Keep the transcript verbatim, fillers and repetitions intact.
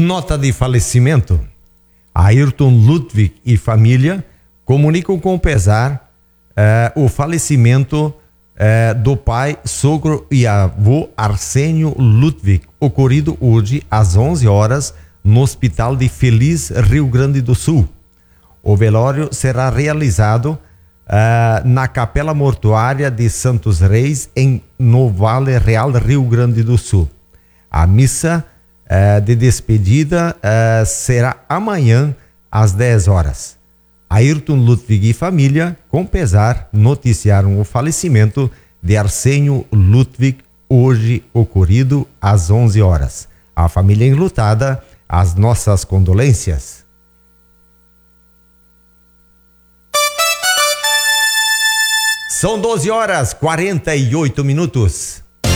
Nota de falecimento. Ayrton Ludwig e família comunicam com pesar eh, o falecimento eh, do pai, sogro e avô Arsênio Ludwig, ocorrido hoje às onze horas no Hospital de Feliz, Rio Grande do Sul. O velório será realizado uh, na Capela Mortuária de Santos Reis, em no Vale Real, Rio Grande do Sul. A missa uh, de despedida uh, será amanhã às dez horas. Ayrton Ludwig e família, com pesar, noticiaram o falecimento de Arsênio Ludwig, hoje ocorrido às onze horas. A família enlutada, as nossas condolências. São doze horas, quarenta e oito minutos.